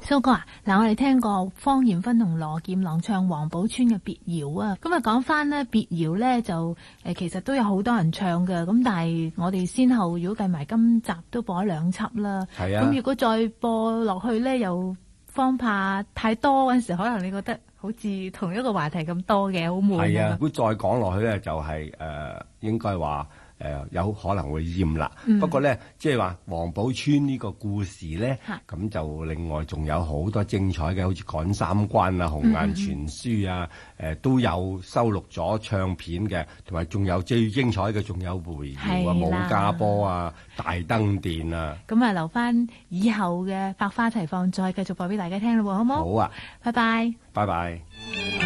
蘇哥啊，嗱，我哋聽過芳艷芬同羅劍郎唱黃寶村嘅別謠啊，咁啊講翻呢別謠呢，就其實都有好多人唱嘅，咁但係我哋先後如果計埋今集都播咗2輯啦， 係啊， 咁如果再播落去呢，又方怕太多嗰陣時，可能你覺得好似同一個話題咁多嘅，好悶。 係啊，如果再講落去咧，就係應該話有可能會厭啦。不過咧，即係話黃寶村呢個故事咧，咁就另外仲有好多精彩嘅，好似趕三關啊、紅顏傳書啊，都有收錄咗唱片嘅，同埋仲有最精彩嘅，仲有回謠啊、武家坡啊、大燈殿啊。 咁啊，留翻以後嘅百花齊放，再繼續播俾大家聽咯，好唔好？ 好啊， 拜拜。 拜拜。